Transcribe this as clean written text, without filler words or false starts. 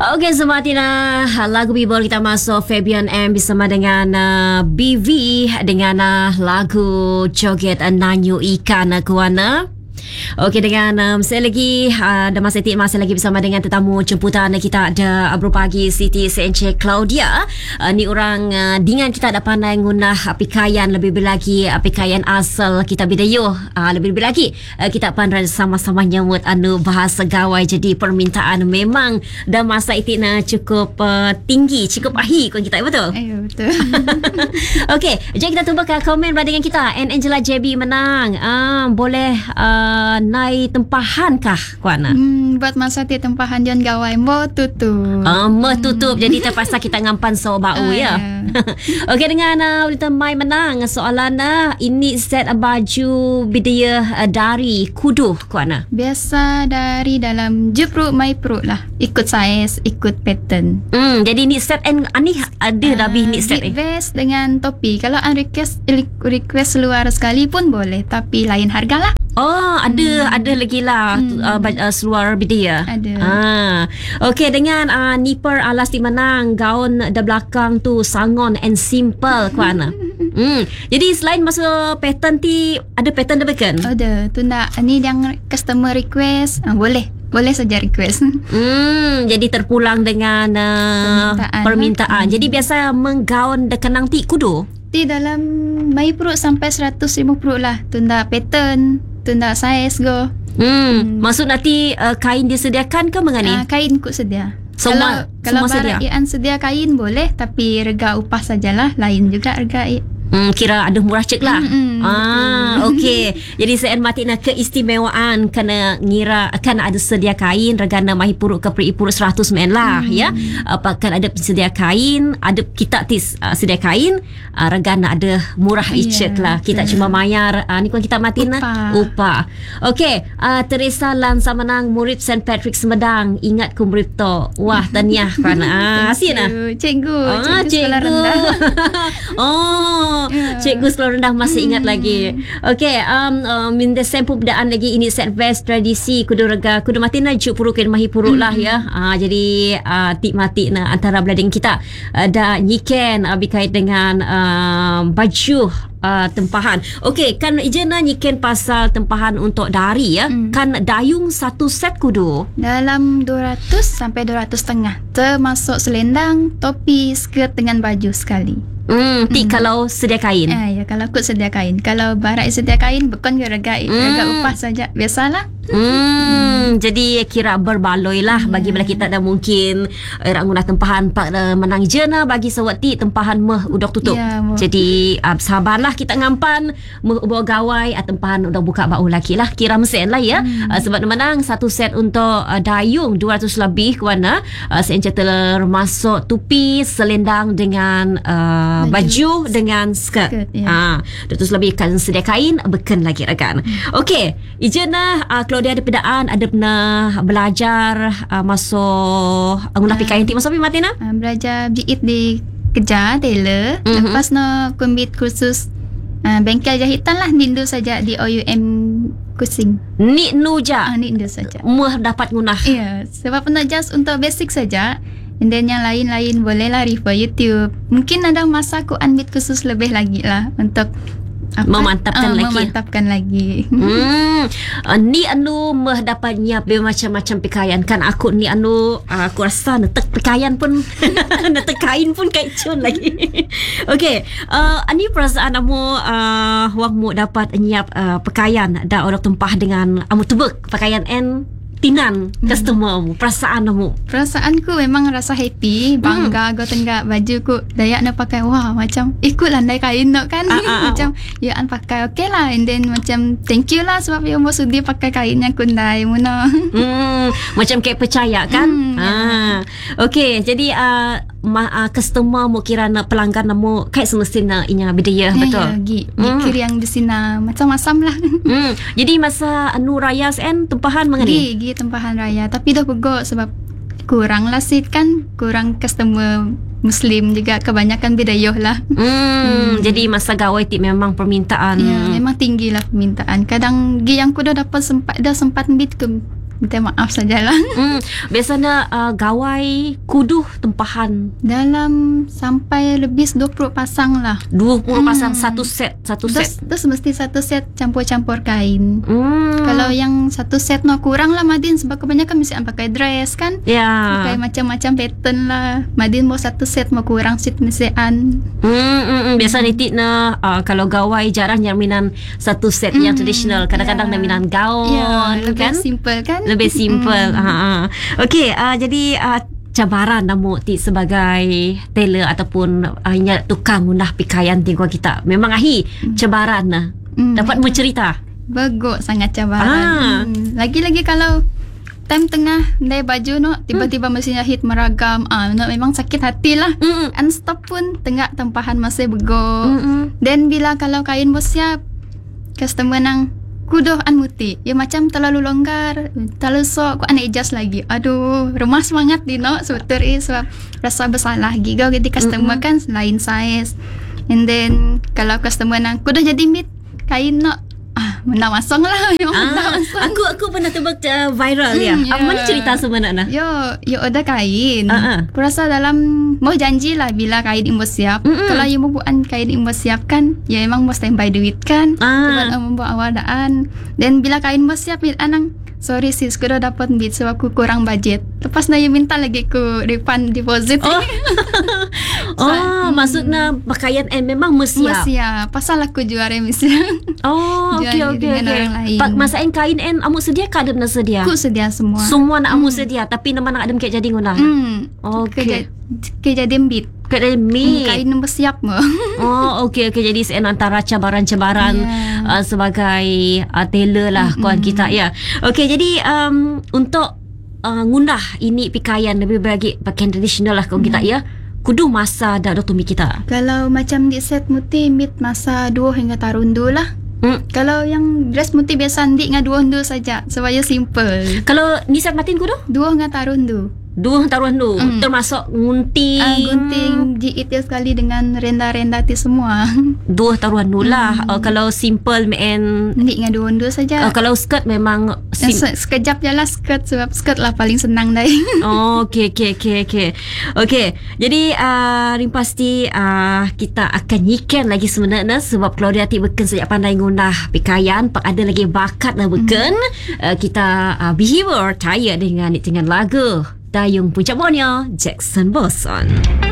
Okey, Sematina, lagu Bibor kita masuk Fabian M bersama dengan BV dengan lagu Joget Nanyu Ikan Kuana. Okey, dengan saya lagi ada masa lagi bersama dengan tetamu jemputan kita ada Bro Pagi Siti Senche Claudia. Ni orang dengan kita ada pandai guna pakaian lebih lagi pakaian asal kita Bidayuh. Lebih lagi kita pandai sama-sama nyambut bahasa gawai, jadi permintaan memang dah masa itu cukup tinggi, cukup ahi kon kita, betul? Ya, betul. Okey, jadi kita tunggu ke komen dengan kita. Angela JB menang. Boleh naik tempahan kah kuana? Buat masa ti tempahan Dion gawai mo tutup. Mo tutup. Jadi terpaksa kita ngampan so bau ya. Okey, dengan Ulita Mai menang soalan ini set baju bidaya dari kudu kuana. Biasa dari dalam jepruk mai perut lah. Ikut saiz, ikut pattern. Jadi ni set ani ada lebih ni set vest dengan topi. Kalau request luar sekali pun boleh, tapi lain harga lah. Oh, ada lagi lah seluar bidaya. Ada. Okey, dengan nipper alas di menang, gaun di belakang tu sangon and simple kuana. Jadi selain masa pattern ti, ada pattern dah kan? Ada. Tu nak ni yang customer request, boleh saja request. Jadi terpulang dengan permintaan. Jadi biasa menggaun dekenang ti kudu. Ti dalam mai perut sampai 150 lah. Tu nak pattern, tu nak saiz go. Maksud nanti kain disediakan ke mengani? Kain kut sedia. semua Kalau barang ian sedia kain boleh, tapi rega upah sajalah. Lain juga rega kira ada murah cek lah. Okey. Jadi saya mati nak keistimewaan kena ngira akan ada sedia kain regana mahi puruk ke peri puruk 100 men lah ya. Akan ada sedia kain, ada kita sedia kain, regana ada murah icek lah. Kita cuma bayar ni kan kita mati upah. Okey, Teresa Lansa menang murid St Patrick Semedang. Ingat ku murid to. Wah, tahniah kan. Asyik Cikgu sekolah rendah. Cikgu sekolah rendah masih ingat lagi. Okey, minda sempu bedaan lagi ini set vest tradisi kudu rega kudu mati na juk purukin mahi puruk lah ya. Jadi tik mati na antara belading kita ada nyiken berkait dengan baju tempahan. Okey, kan ijena nyiken pasal tempahan untuk dari ya. Kan dayung satu set kudu dalam 200 sampai 200 setengah, termasuk selendang, topi, skirt dengan baju sekali. Kalau sedia kain. Ya, kalau kut sedia kain. Kalau barat sedia kain, bukan rega upah saja. Biasalah. Jadi kira berbaloi lah bagi bila kita dah mungkin guna tempahan pak menang jena bagi sewati tempahan meh udah tutup. Jadi sabarlah kita ngampan meh ubah gawai tempahan udah buka bau lagi lah, kira mesin lah ya. Sebab menang satu set untuk dayung 200 lebih kuana. Saya termasuk tupi, selendang dengan baju dengan skirt. 200 lebih kan sedia kain beken lagi rekan. Okey, ijena Claudia ada pedaan, ada pernah belajar masuk guna pakaian ti masa pi Martina? Belajar jahit di kerja tailor. Lepas kumbit kursus bengkel jahitan lah, nindu saja di OUM Kusing. Nindu saja. Muah dapat gunah. Ya, sebab pernah just untuk basic saja. And then yang lain-lain bolehlah refer YouTube. Mungkin ada masa aku ambil kursus lebih lagi lah untuk memantapkan lagi. Ni meh dapat nyiap macam-macam pakaian kan. Aku ni aku rasa netek pakaian pun netek kain pun kaicun lagi. Okey, ani perasaan kamu wakmu dapat nyiap pakaian dah orang tumpah dengan amu tebek pakaian tinan customer mu, perasaanku memang rasa happy, bangga kau tenggak baju ku dayak nak pakai, wah macam ikut landai kain nak kan. Macam ya an pakai okey lah, and then macam thank you lah sebab you mau sudi pakai kain yang kundai muna. Macam kayak percaya kan. Okey, jadi customer mu kira nak pelanggan mu kayak semestinya inya bidaya betul. Kira yang di sini macam-macam lah. Jadi masa raya sen tempahan mengani tempahan raya, tapi dah pegok sebab kurang lah sih kan, kurang customer Muslim juga, kebanyakan bidayuh lah. Jadi masa gawai ti memang permintaan memang tinggi lah permintaan. Kadang yang ku dah sempat bit ke minta maaf sajalah. Biasanya gawai kuduh tempahan Dalam sampai lebih 20 pasang lah. 20 pasang satu set. Terus mesti satu set campur-campur kain. Kalau yang satu set no kurang lah Madin, sebab kebanyakan mesti pakai dress kan. Ya. Pakai macam-macam pattern lah. Madin mau satu set mau kurang set mesian. Biasa nitik na kalau gawai jarang yang minan satu set yang tradisional. Kadang-kadang na minan gaun Lebih kan. simple kan. Lebih simple. Okey, jadi cabaran namu ti sebagai tailor ataupun tukang ngundah pakaian tinggal kita. Memang cabaran nah. Dapat mu cerita. Bagus sangat cabaran. Lagi-lagi kalau time tengah ndai baju no tiba-tiba mesinnya hit meragam. No, memang sakit hati lah. Unstop pun tengah tempahan masih bego. Dan bila kalau kain bos siap, customer nang kudoh muti. Ya macam terlalu longgar, terlalu sok, ku adjust lagi. Aduh, remas banget di no. Sweater sebab rasa bersalah giga jadi customer kan lain size. And then kalau customer nang kudoh jadi mid kain no. Mena masang lah. Aku pernah tebak viral ya. Mana cerita sebenarnya? Yo ada kain. Aku rasa dalam mau janji lah bila kain imbu siap. Kalau you mau buat kain imbu siap kan, ya emang mau standby duit kan. Buat membuat awadaan. Dan bila kain imbu siap, anang sorry sis, aku dah dapat bid sebab aku kurang budget. Lepas na you minta lagi ku refund deposit. Maksudnya pakaian memang mesiap. Pasal aku jual remisiap. Okey. Masa kain amu sedia ke ada nak sedia? Aku sedia semua. Semua nak amu sedia tapi nama nak ada kek jadi guna. Okey. Jadi bid. Kain nombor siap mo. Okey. Jadi antara cabaran-cabaran sebagai tailor lah kawan kita ya. Okey, jadi untuk ngundah ini pakaian lebih bagi pakaian tradisional lah kawan kita ya. Kudu masa dah tumi kita. Kalau macam di set muti mid masa 2 hingga tarundu lah. Kalau yang dress muti biasa ndik nga 2 hundu saja supaya simple. Kalau ni set matin kudu 2 hingga tarundu. 2 tarundu termasuk gunting. Gunting jihit sekali dengan renda-renda ti semua. 2 taruhandu lah. Kalau simple ndik nga 2 hundu saja. Kalau skirt memang sekejap je lah skirt sebab skirt lah paling senang dah. Okey. Jadi ring pasti kita akan nyikan lagi sebenarnya sebab Claudia ti beken sejak pandai ngundah pakaian, pak ada lagi bakat lah beken. Kita behavior taya dengan lagu Dayung Puncak Borneo Jackson Boson.